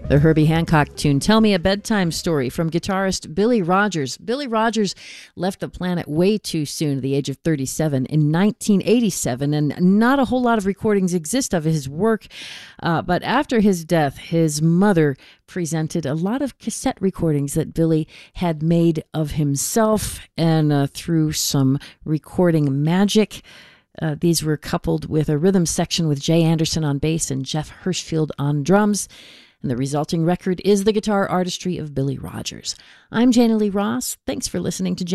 The Herbie Hancock tune, Tell Me a Bedtime Story, from guitarist Billy Rogers. Billy Rogers left the planet way too soon at the age of 37 in 1987, and not a whole lot of recordings exist of his work. But after his death, his mother presented a lot of cassette recordings that Billy had made of himself, and through some recording magic, these were coupled with a rhythm section with Jay Anderson on bass and Jeff Hirschfield on drums. And the resulting record is the guitar artistry of Billy Rogers. I'm Jana Lee Ross. Thanks for listening to